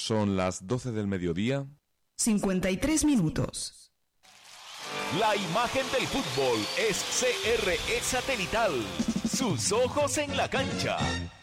Son las 12 del mediodía. 53 minutos. La imagen del fútbol es CRE Satelital. Sus ojos en la cancha.